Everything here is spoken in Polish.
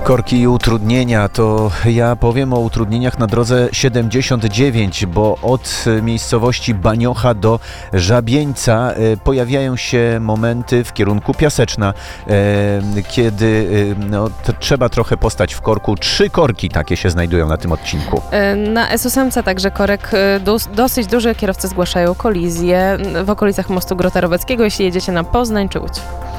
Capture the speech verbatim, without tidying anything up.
Korki i utrudnienia, to ja powiem o utrudnieniach na drodze siedemdziesiąt dziewięć, bo od miejscowości Baniocha do Żabieńca e, pojawiają się momenty w kierunku Piaseczna, e, kiedy e, no, t- trzeba trochę postać w korku. Trzy korki takie się znajdują na tym odcinku. Na S osiem także korek dos- dosyć duży. Kierowcy zgłaszają kolizję w okolicach mostu Grota Roweckiego, jeśli jedziecie na Poznań czy Łódź.